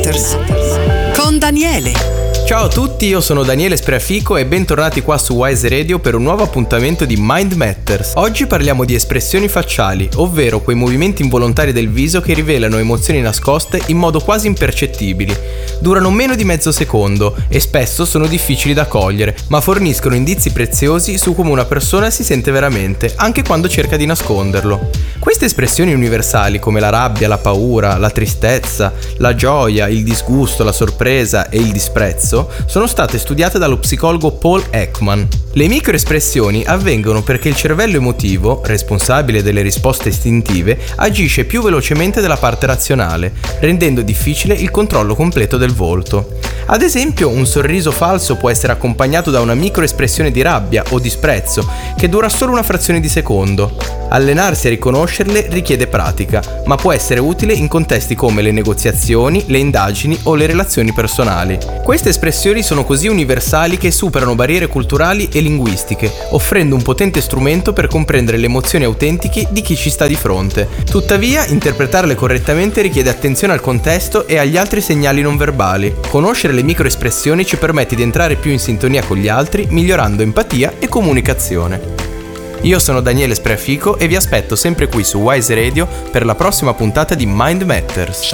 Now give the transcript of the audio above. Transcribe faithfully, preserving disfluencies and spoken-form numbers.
Matters con Daniele. Ciao a tutti, io sono Daniele Spreafico e bentornati qua su Wise Radio per un nuovo appuntamento di Mind Matters. Oggi parliamo di espressioni facciali, ovvero quei movimenti involontari del viso che rivelano emozioni nascoste in modo quasi impercettibili. Durano meno di mezzo secondo e spesso sono difficili da cogliere, ma forniscono indizi preziosi su come una persona si sente veramente, anche quando cerca di nasconderlo. Queste espressioni universali come la rabbia, la paura, la tristezza, la gioia, il disgusto, la sorpresa e il disprezzo sono state studiate dallo psicologo Paul Ekman. Le microespressioni avvengono perché il cervello emotivo, responsabile delle risposte istintive, agisce più velocemente della parte razionale, rendendo difficile il controllo completo del volto. Ad esempio, un sorriso falso può essere accompagnato da una microespressione di rabbia o disprezzo che dura solo una frazione di secondo. Allenarsi a riconoscerle richiede pratica, ma può essere utile in contesti come le negoziazioni, le indagini o le relazioni personali. Queste espressioni sono così universali che superano barriere culturali e linguistiche, offrendo un potente strumento per comprendere le emozioni autentiche di chi ci sta di fronte. Tuttavia, interpretarle correttamente richiede attenzione al contesto e agli altri segnali non verbali. Conoscere le microespressioni ci permette di entrare più in sintonia con gli altri, migliorando empatia e comunicazione. Io sono Daniele Spreafico e vi aspetto sempre qui su Wise Radio per la prossima puntata di Mind Matters.